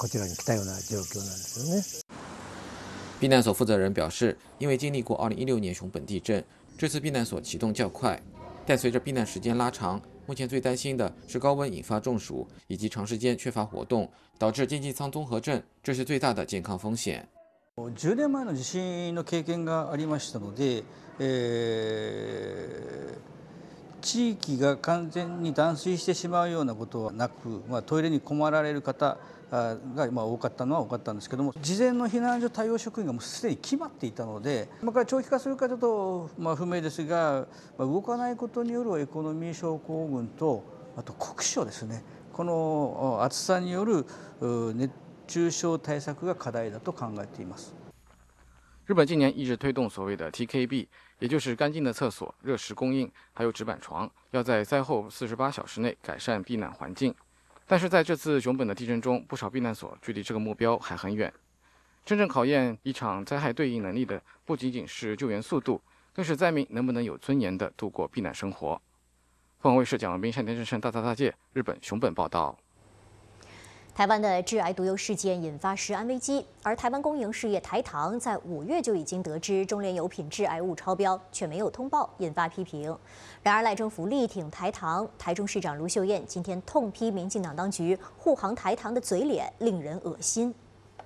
こちらに来たような状況なんですよね。 避难所负责人表示，因为经历过2016年熊本地震，这次避难所启动较快，但随着避难时间拉长，目前最担心的是高温引发中暑以及长时间缺乏活动，导致经济舱综合症，这是最大的健康风险。 10年前の地震の経験がありましたので、地域が完全に断水してしまうようなことはなく、トイレに困られる方が多かったのは多かったんですけども、事前の避難所対応職員がもうすでに決まっていたので、これ長期化するかちょっと不明ですが、動かないことによるエコノミー症候群と、あと酷暑ですね、この暑さによる熱中症対策が課題だと考えています。 日本近年一直推动所谓的 TKB， 也就是干净的厕所、热食供应，还有纸板床，要在灾后48小时内改善避难环境。但是在这次熊本的地震中，不少避难所距离这个目标还很远。真正考验一场灾害对应能力的，不仅仅是救援速度，更是灾民能不能有尊严地度过避难生活。凤凰卫视蒋文斌、单田正胜、大介，日本熊本报道。 台湾的致癌毒油事件引发食安危机，而台湾公营事业台糖在5月就已经得知中联油品致癌物超标，却没有通报，引发批评。然而赖政府力挺台糖，台中市长卢秀燕今天痛批民进党当局护航台糖的嘴脸令人恶心。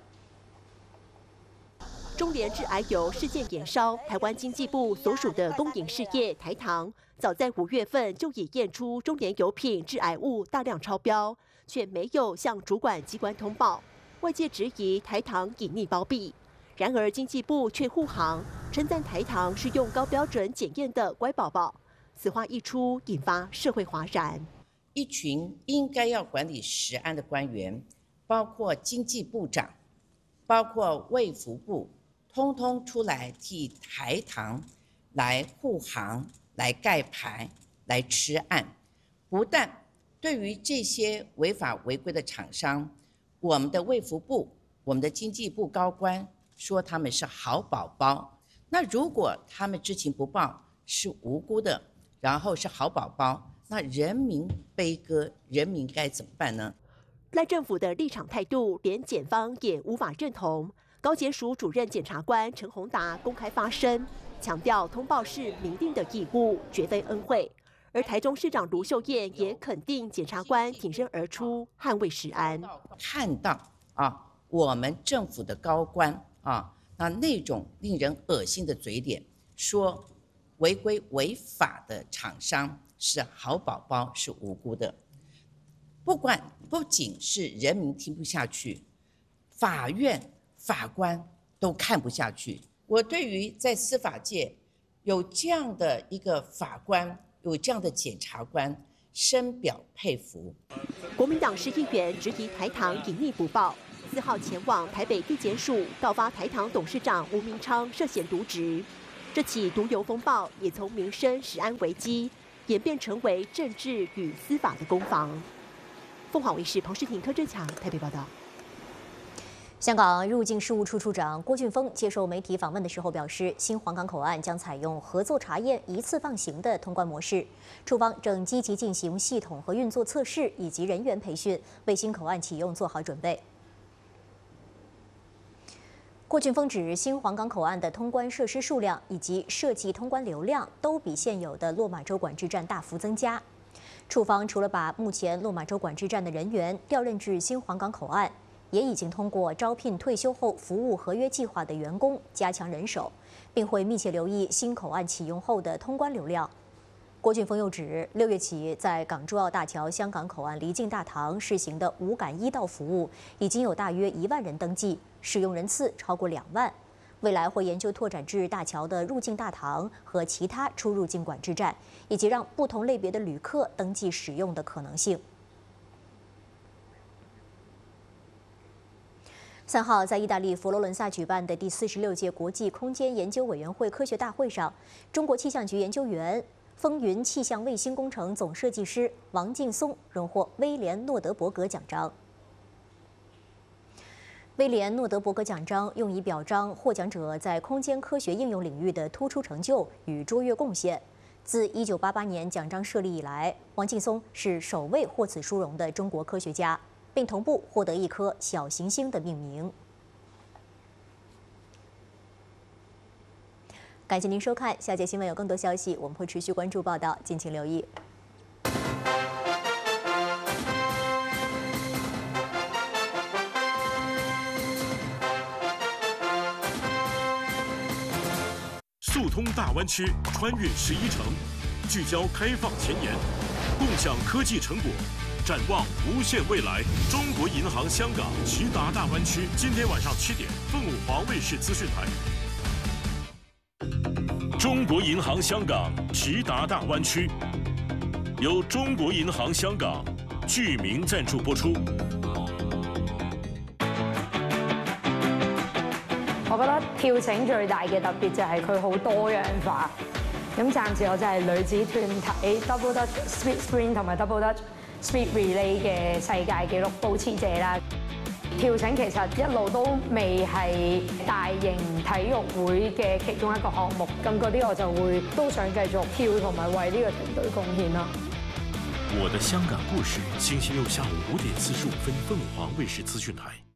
中联致癌油事件延烧，台湾经济部所属的公营事业台糖，早在5月份就已验出中联油品致癌物大量超标，却没有向主管机关通报，外界质疑台糖隐匿包庇。然而经济部却护航，称赞台糖是用高标准检验的乖宝宝。此话一出，引发社会哗然。 一群应该要管理食安的官员，包括经济部长，包括卫福部，通通出来替台糖来护航、来盖牌、来吃案。不但对于这些违法违规的厂商，我们的卫福部、我们的经济部高官说他们是好宝宝。那如果他们知情不报，是无辜的，然后是好宝宝，那人民悲歌，人民该怎么办呢？ 赖政府的立场态度，连检方也无法认同。高检署主任检察官陈宏达公开发声，强调通报是民定的义务，绝非恩惠。而台中市长卢秀燕也肯定检察官挺身而出，捍卫食安。 看到我们政府的高官那种令人恶心的嘴脸，说违规违法的厂商是好宝宝，是无辜的。不仅是人民听不下去，法院法官都看不下去。我对于在司法界有这样的一个法官，有这样的检察官，深表佩服。 国民党市议员质疑台糖隐匿不报，4号前往台北地检署告发台糖董事长吴明昌涉嫌渎职。这起毒油风暴也从民生食安危机演变成为政治与司法的攻防。凤凰卫视彭世婷、柯志强台北报道。 香港入境事务处处长郭俊峰接受媒体访问的时候表示，新皇岗口岸将采用合作查验、一次放行的通关模式。处方正积极进行系统和运作测试以及人员培训，为新口岸启用做好准备。郭俊峰指，新皇岗口岸的通关设施数量以及设计通关流量都比现有的落马洲管制站大幅增加。处方除了把目前落马洲管制站的人员调任至新皇岗口岸，也已经通过招聘退休后服务合约计划的员工加强人手，并会密切留意新口岸启用后的通关流量。郭俊峰又指，6月起在港珠澳大桥香港口岸离境大堂试行的无感一道服务，已经有大约1万人登记，使用人次超过2万。未来会研究拓展至大桥的入境大堂和其他出入境管制站，以及让不同类别的旅客登记使用的可能性。3号在意大利佛罗伦萨举办的第46届国际空间研究委员会科学大会上，中国气象局研究员、风云气象卫星工程总设计师王劲松荣获威廉诺德伯格奖章。威廉诺德伯格奖章用以表彰获奖者在空间科学应用领域的突出成就与卓越贡献。自1988年奖章设立以来，王劲松是首位获此殊荣的中国科学家。 并同步获得一颗小行星的命名。感谢您收看，下节新闻有更多消息，我们会持续关注报道，敬请留意。 速通大湾区，穿越11城，聚焦开放前沿，共享科技成果，展望无限未来。中国银行香港齐达大湾区，今天晚上7点，凤凰卫视资讯台。中国银行香港齐达大湾区，由中國銀行香港具名贊助播出。 我覺得跳繩最大嘅特別就係佢好多樣化。咁暫時我就係女子團體 Double Dutch Speed Sprint 同埋 Double Dutch Speed Relay 嘅世界紀錄保持者啦。跳繩其實一路都未係大型體育會嘅其中一個項目，咁嗰啲我就會都想繼續跳同埋為呢個團隊貢獻啦。 我的香港故事，星期六下午5點45分，鳳凰衛視資訊台。